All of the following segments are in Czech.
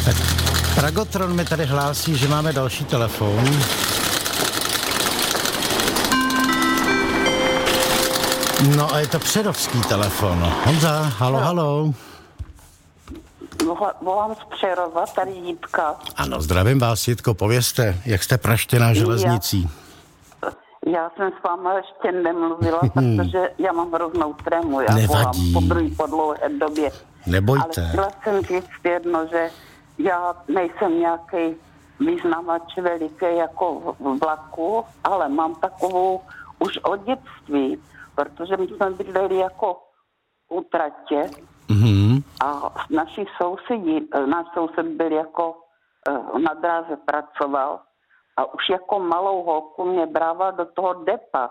Tak Pragotron mi tady hlásí, že máme další telefon. No a je to přerovský telefon. Honza, halo. Volám z Přerova, tady Jitka. Ano, zdravím vás, Jitko, povězte, jak jste praštěná železnicí. Já jsem s váma ještě nemluvila, protože já mám hroznou trému. Já volám po dlouhé době. Nebojte. Ale chtěla jsem říct jedno, že já nejsem nějaký vyznavač veliký jako v vlaku, ale mám takovou už od dětství, protože my jsme bydleli jako u tratě a náš soused byl jako na dráze pracoval a už jako malou holku mě brával do toho depa,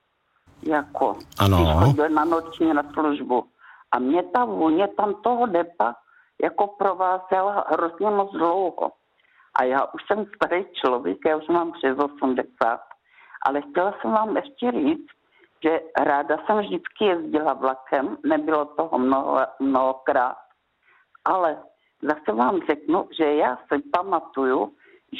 jako když chodil na noční na službu. A mě ta vůně tam toho depa jako provázela hrozně moc dlouho. A já už jsem starý člověk, já už mám přes 80, ale chtěla jsem vám ještě říct, že ráda jsem vždycky jezdila vlakem, nebylo toho mnohokrát, ale zase vám řeknu, že já si pamatuju,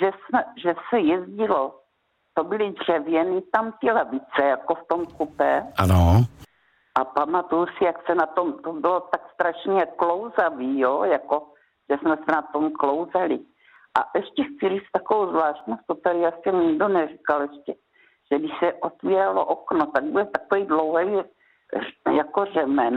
že se jezdilo, to byly dřevěný tam ty lavice, jako v tom kupé. Ano. A pamatuju si, jak se na tom, to bylo tak strašně klouzavý, jo, jako, že jsme se na tom klouzali. A ještě chci říct takovou zvláštnost, to tady asi nikdo neříkal ještě, že když se otvíralo okno, tak byl takový dlouhý jako řemen.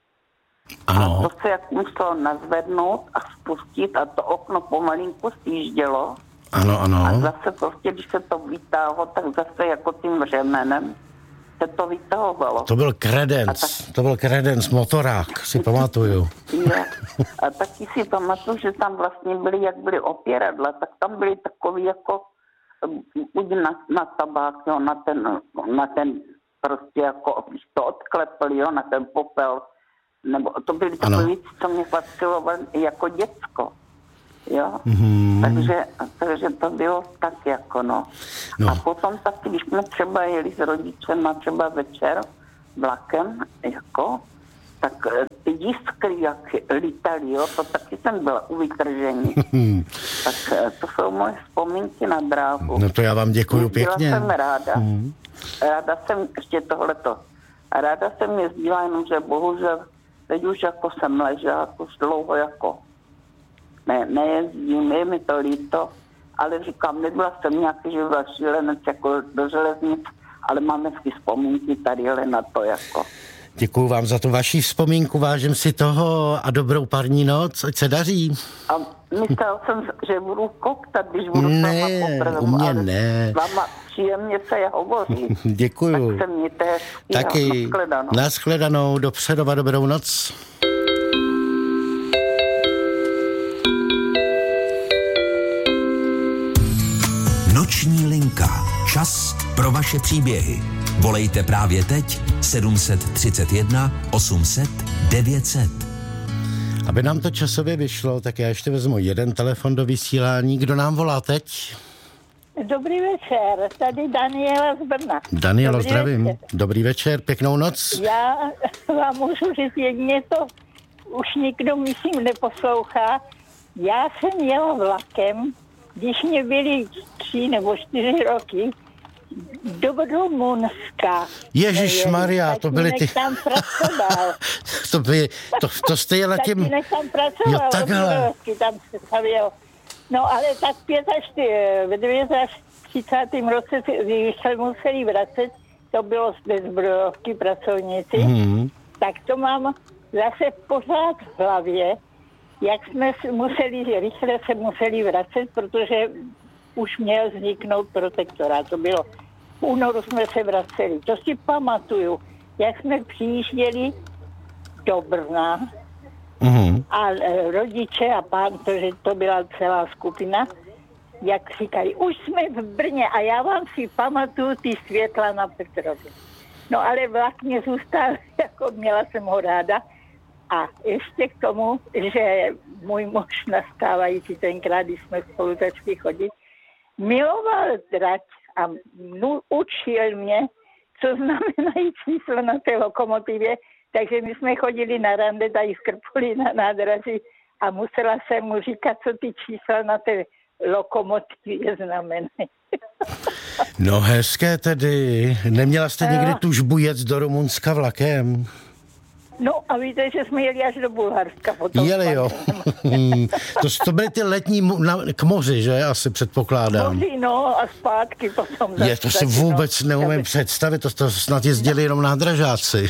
Ano. A to se jak muselo nazvednout a spustit a to okno pomalinku sjíždělo. Ano. A zase prostě, když se to vytáhlo, tak zase jako tím řemenem se to vytahovalo. To byl kredenc, motorák, si pamatuju. A taky si pamatuju, že tam vlastně byly opěradla, tak tam byly takový jako buď na tabák, jo, na ten prostě jako, když to odklepli, jo, na ten popel, nebo to byly takové věci, co mě fascinovaly jako děcko, jo. Takže to bylo tak jako, no. A potom taky, když jsme třeba jeli s rodičem a třeba večer vlakem, jako, tak ty jiskry, jak lítali, jo, to taky jsem byla u vytržení. Tak to jsou moje vzpomínky na dráhu. No to já vám děkuju pěkně. Byla jsem ráda. Ráda jsem, ještě tohleto, ráda jsem jezdila, jenomže bohužel, teď už jako jsem ležela, už dlouho jako nejezdím, je mi to líto, ale říkám, nebyla jsem nějaký, že byla šílenec jako do železnic, ale máme si vzpomínky tady na to jako. Děkuju vám za tu vaši vzpomínku, vážím si toho a dobrou parní noc, ať se daří. A myslel jsem, že budu koktat, když budu s váma poprvé. U mě ne. S váma příjemně se hovoří. Děkuju. Tak se mějte hezky. Taky. Nashledanou, do Přerova, dobrou noc. Noční linka. Čas pro vaše příběhy. Volejte právě teď 731 800 900. Aby nám to časově vyšlo, tak já ještě vezmu jeden telefon do vysílání. Kdo nám volá teď? Dobrý večer, tady Daniela z Brna. Danielo, zdravím. Večer. Dobrý večer, pěknou noc. Já vám můžu říct jedině to, už nikdo myslím neposlouchá. Já jsem jela vlakem, když mě byly 3 nebo 4 roky, do Rumunska. Ježišmarja, to byly ty... tam pracoval. to jste jela tím... Tatínek tam pracoval. Jo, takhle. Tam se stavěl. No ale tak v 39. roce, když se museli vracet, to bylo bez zbrojovky pracovníci, tak to mám zase pořád v hlavě, jak jsme rychle se museli vracet, protože už měl vzniknout protektorát. To bylo v únoru jsme se vraceli. To si pamatuju, jak jsme přijížděli do Brna a rodiče a pán, protože to byla celá skupina, jak říkají, už jsme v Brně a já vám si pamatuju ty světla na Petrově. No ale vlak mě zůstal, jako měla jsem ho ráda. A ještě k tomu, že můj muž nastávající tenkrát, když jsme spolu začali chodit, miloval trať a učil mě, co znamenají číslo na té lokomotivě, takže my jsme chodili na rande tady z Krpolí na nádraží a musela jsem mu říkat, co ty čísla na té lokomotivě znamenají. No hezké tedy. Neměla jste někdy tužbu jet do Rumunska vlakem? No a víte, že jsme jeli až do Bulharska. Potom jeli, jo. To byly ty letní k moři, že? Asi předpokládám. Moři, no a zpátky potom. To si vůbec neumím představit, to snad jezdili jenom nádražáci.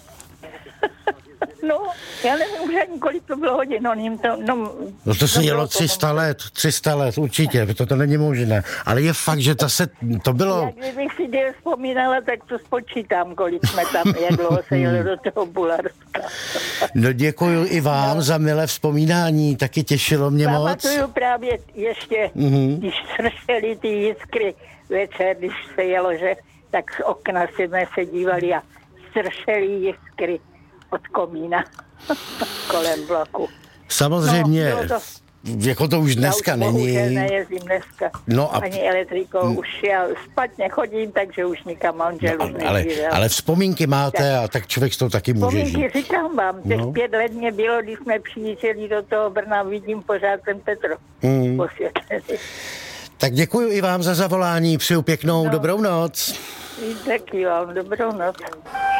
No, já nevím už ani kolik to bylo hodin, to se jelo 300 let, určitě, to není možné. Ale je fakt, že to bylo... Jak kdybych si vzpomínala, tak to spočítám, kolik jsme tam, jak dlouho se jelo do toho Bulharska. No děkuju i vám za milé vzpomínání, taky těšilo mě moc. Pamatuju právě ještě, když sršely ty jiskry večer, když se jelo, že tak z okna jsme se dívali a sršely jiskry od komína kolem vlaku. Samozřejmě, jako to už dneska není. Já už nejezdím dneska, ani elektrikou, už já spatně chodím, takže už nikam manžel už nežije. Ale vzpomínky máte a tak člověk s tou taky může žít. Vzpomínky říkám vám, těch 5 let mě bylo, když jsme přijížděli do toho Brna, vidím pořád ten Petro posvětlený. Tak děkuji i vám za zavolání, přeju pěknou dobrou noc. Taky vám dobrou noc.